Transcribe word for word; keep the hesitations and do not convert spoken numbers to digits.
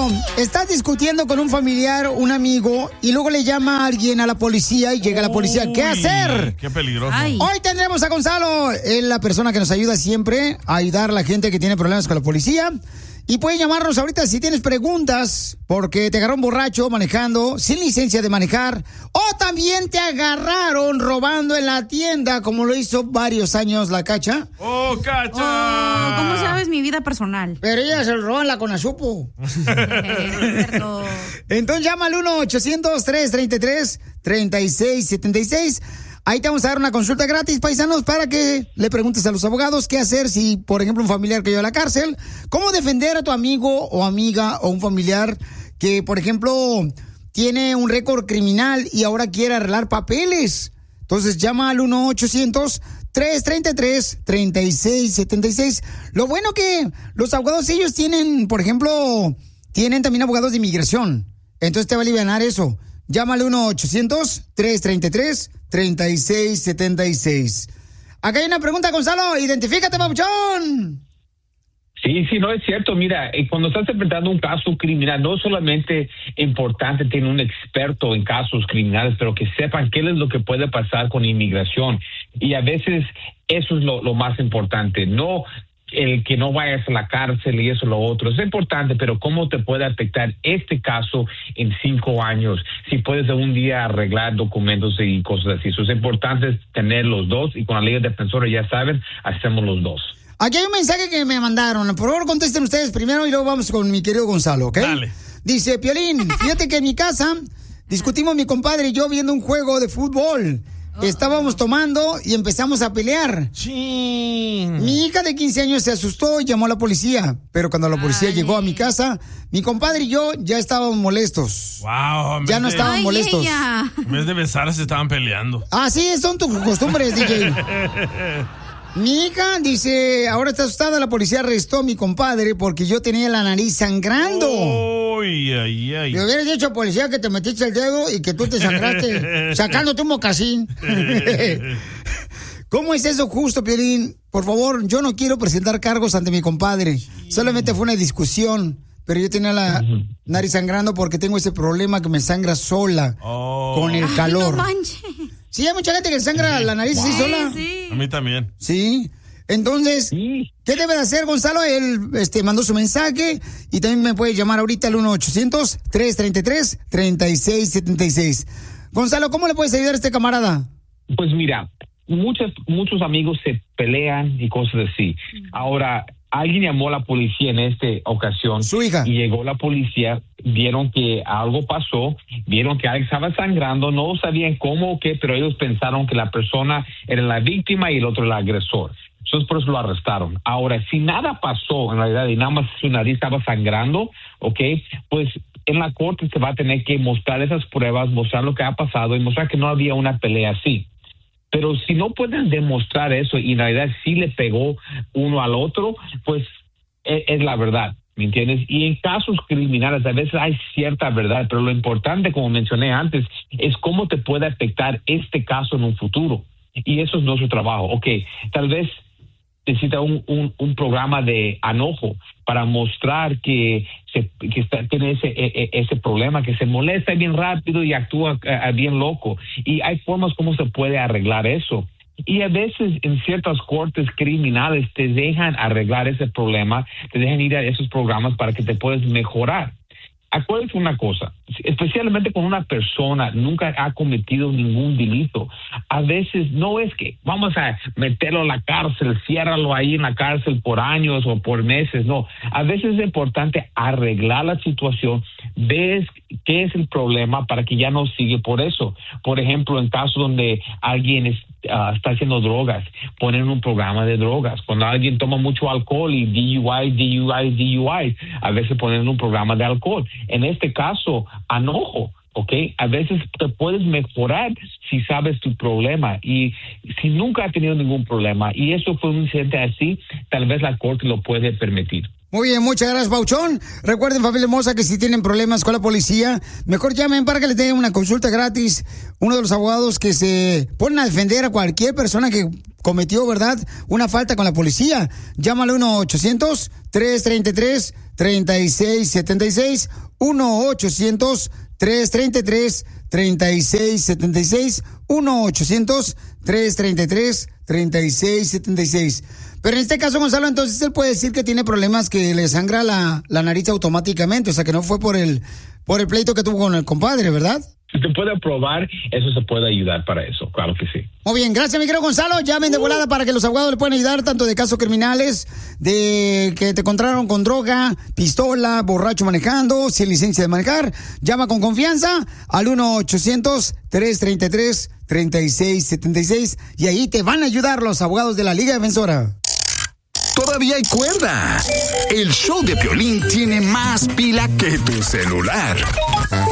estás discutiendo con un familiar, un amigo, y luego le llama a alguien a la policía y llega la policía, ¿qué hacer? Qué peligroso. Ay. Hoy tendremos a Gonzalo, él la persona que nos ayuda siempre a ayudar a la gente que tiene problemas con la policía. Y pueden llamarnos ahorita si tienes preguntas, porque te agarraron borracho manejando, sin licencia de manejar, o también te agarraron robando en la tienda, como lo hizo varios años la Cacha. ¡Oh, Cacha! Oh, ¿cómo sabes mi vida personal? Pero ella se lo roba en la Conasupo. Entonces llama al uno ochocientos, tres treinta y tres, treinta y seis setenta y seis. Ahí te vamos a dar una consulta gratis, paisanos, para que le preguntes a los abogados qué hacer si, por ejemplo, un familiar cayó a la cárcel, cómo defender a tu amigo o amiga o un familiar que, por ejemplo, tiene un récord criminal y ahora quiere arreglar papeles. Entonces llama al uno ochocientos, tres treinta y tres, treinta y seis setenta y seis. Lo bueno que los abogados, ellos tienen, por ejemplo, tienen también abogados de inmigración. Entonces te va a aliviar eso. Llama al uno ochocientos, tres treinta y tres, treinta y seis setenta y seis. Acá hay una pregunta, Gonzalo. Identifícate, papuchón. Sí, sí, no es cierto. Mira, eh, cuando estás enfrentando un caso criminal, no es solamente importante tener un experto en casos criminales, pero que sepan qué es lo que puede pasar con inmigración. Y a veces eso es lo, lo más importante. No el que no vayas a la cárcel y eso lo otro. Es importante, pero ¿cómo te puede afectar este caso en cinco años? Si puedes de un día arreglar documentos y cosas así. Eso es importante tener los dos, y con la ley de defensores, ya saben, hacemos los dos. Aquí hay un mensaje que me mandaron. Por favor, contesten ustedes primero y luego vamos con mi querido Gonzalo, ¿ok? Dale. Dice, Piolín, fíjate que en mi casa discutimos mi compadre y yo viendo un juego de fútbol. Estábamos tomando y empezamos a pelear. Sí. Mi hija de quince años se asustó y llamó a la policía. Pero cuando la policía Ay. llegó a mi casa, mi compadre y yo ya estábamos molestos. Wow. Ya no de... estaban Ay, molestos. ella. En vez de besarse, estaban peleando. Ah, sí, son tus costumbres, D J. Mi hija dice, ahora está asustada, la policía arrestó a mi compadre porque yo tenía la nariz sangrando. Ay, ay, ay. Le hubieras dicho a policía que te metiste el dedo y que tú te sangraste sacándote un mocasín. ¿Cómo es eso justo, Piolín? Por favor, yo no quiero presentar cargos ante mi compadre. Solamente fue una discusión, pero yo tenía la nariz sangrando porque tengo ese problema que me sangra sola oh. con el calor. Ay, no manches. Sí, hay mucha gente que sangra la nariz así sola. Sí. A mí también. Sí. Entonces, Sí. ¿qué debe de hacer, Gonzalo? Él este, mandó su mensaje y también me puede llamar ahorita al uno ochocientos, tres treinta y tres, treinta y seis setenta y seis. Gonzalo, ¿cómo le puedes ayudar a este camarada? Pues mira, muchos muchos amigos se pelean y cosas así. Ahora, alguien llamó a la policía en esta ocasión. Su hija. Y llegó la policía, vieron que algo pasó, vieron que alguien estaba sangrando, no sabían cómo o qué, pero ellos pensaron que la persona era la víctima y el otro el agresor. Entonces por eso lo arrestaron. Ahora, si nada pasó en realidad y nada más su nariz estaba sangrando, ¿ok? Pues en la corte se va a tener que mostrar esas pruebas, mostrar lo que ha pasado y mostrar que no había una pelea así. Pero si no pueden demostrar eso y en realidad sí le pegó uno al otro, pues es, es la verdad, ¿me entiendes? Y en casos criminales a veces hay cierta verdad, pero lo importante, como mencioné antes, es cómo te puede afectar este caso en un futuro. Y eso es nuestro trabajo. Ok, tal vez necesita un, un, un programa de enojo para mostrar que, se, que está, tiene ese, ese problema, que se molesta bien rápido y actúa uh, bien loco. Y hay formas como se puede arreglar eso. Y a veces en ciertas cortes criminales te dejan arreglar ese problema, te dejan ir a esos programas para que te puedas mejorar. Acuérdense una cosa, especialmente con una persona nunca ha cometido ningún delito. A veces no es que vamos a meterlo en la cárcel, ciérralo ahí en la cárcel por años o por meses, no. A veces es importante arreglar la situación, ves qué es el problema para que ya no siga por eso. Por ejemplo, en casos donde alguien es, uh, está haciendo drogas, ponen un programa de drogas. Cuando alguien toma mucho alcohol y D U I, D U I, D U I, a veces ponen un programa de alcohol. En este caso, enojo, ¿ok? A veces te puedes mejorar si sabes tu problema y si nunca has tenido ningún problema y eso fue un incidente así, tal vez la corte lo puede permitir. Muy bien, muchas gracias, Pauchón. Recuerden, familia hermosa, que si tienen problemas con la policía, mejor llamen para que les den una consulta gratis. Uno de los abogados que se ponen a defender a cualquier persona que cometió, ¿verdad?, una falta con la policía. Llámale uno ochocientos, tres treinta y tres, treinta y seis setenta y seis, uno ochocientos, tres treinta y tres, treinta y seis setenta y seis, uno ochocientos, tres treinta y tres, treinta y seis setenta y seis. Pero en este caso, Gonzalo, entonces él puede decir que tiene problemas que le sangra la, la nariz automáticamente, o sea, que no fue por el, por el pleito que tuvo con el compadre, ¿verdad? Si te puede probar, eso se puede ayudar para eso, claro que sí. Muy bien, gracias, mi querido Gonzalo. Llamen de volada para que los abogados le puedan ayudar, tanto de casos criminales, de que te encontraron con droga, pistola, borracho manejando, sin licencia de manejar. Llama con confianza al uno ochocientos, tres treinta y tres, treinta y seis setenta y seis y ahí te van a ayudar los abogados de la Liga Defensora. Todavía hay cuerda. El show de Piolín tiene más pila que tu celular.